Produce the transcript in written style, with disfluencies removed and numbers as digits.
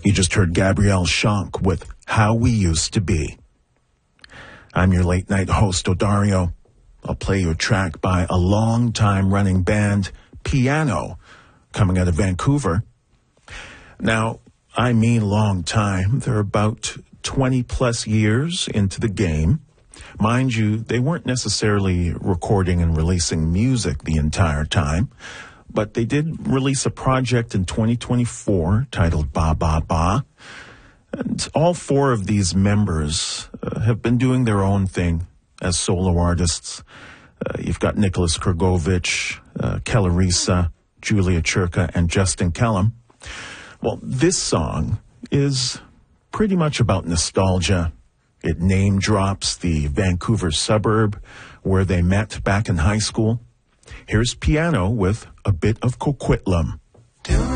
You just heard Gabrielle Schonk with How We Used to Be. I'm your late night host, Odario. I'll play you a track by a long-time running band, Piano, coming out of Vancouver. Now, I mean long time. They're about 20 plus years into the game. Mind you, they weren't necessarily recording and releasing music the entire time, but they did release a project in 2024 titled Ba Ba Ba. And all four of these members have been doing their own thing as solo artists. You've got Nicholas Krgovich, Kellarisa, Julia Churka, and Justin Kellum. Well, this song is pretty much about nostalgia. It name drops the Vancouver suburb where they met back in high school. Here's Piano with a bit of Coquitlam.